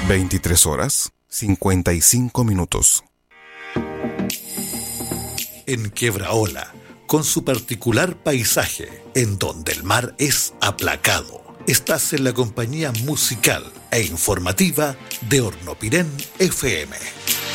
23 horas, 55 minutos. En Quiebraola, con su particular paisaje, en donde el mar es aplacado, estás en la compañía musical e informativa de Hornopirén FM.